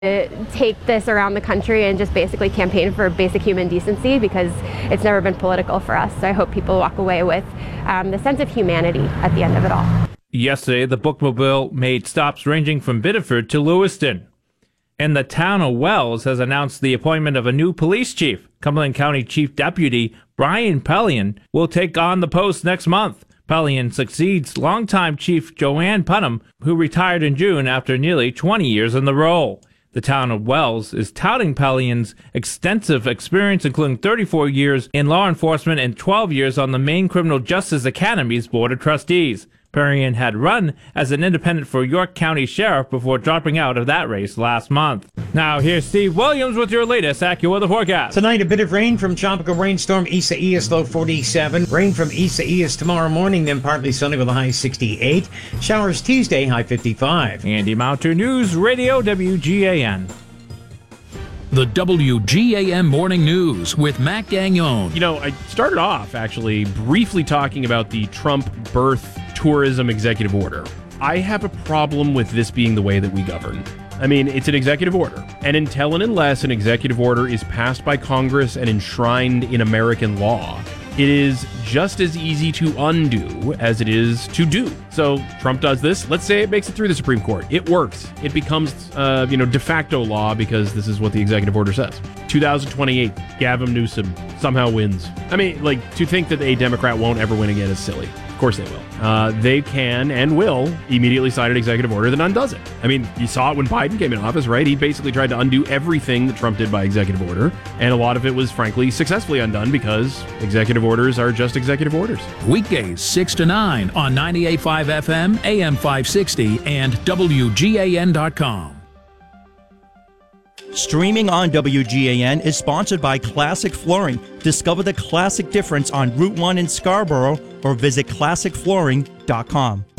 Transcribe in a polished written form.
take this around the country and just basically campaign for basic human decency, because it's never been political for us. So I hope people walk away with the sense of humanity at the end of it all. Yesterday, the bookmobile made stops ranging from Biddeford to Lewiston. And the town of Wells has announced the appointment of a new police chief. Cumberland County Chief Deputy Brian Pellion will take on the post next month. Pellion succeeds longtime Chief Joanne Putnam, who retired in June after nearly 20 years in the role. The town of Wells is touting Pellion's extensive experience, including 34 years in law enforcement and 12 years on the Maine Criminal Justice Academy's Board of Trustees. Pellion had run as an independent for York County Sheriff before dropping out of that race last month. Now here's Steve Williams with your latest AccuWeather forecast. Tonight, a bit of rain from tropical rainstorm Isaias, low 47. Rain from Isaias tomorrow morning, then partly sunny with a high 68. Showers Tuesday, high 55. Andy Mounter News Radio, WGAN. The WGAN Morning News with Matt Gagnon. You know, I started off actually briefly talking about the Trump birth tourism executive order. I have a problem with this being the way that we govern. I mean, it's an executive order. And until and unless an executive order is passed by Congress and enshrined in American law, it is just as easy to undo as it is to do. So Trump does this. Let's say it makes it through the Supreme Court. It works. It becomes, de facto law because this is what the executive order says. 2028, Gavin Newsom somehow wins. I mean, to think that a Democrat won't ever win again is silly. Of course they will. They can and will immediately sign an executive order that undoes it. I mean, you saw it when Biden came in office, right? He basically tried to undo everything that Trump did by executive order, and a lot of it was, frankly, successfully undone because executive orders are just executive orders. Weekdays 6 to 9 on 98.5 FM, AM 560, and WGAN.com. Streaming on WGAN is sponsored by Classic Flooring. Discover the classic difference on Route 1 in Scarborough or visit classicflooring.com.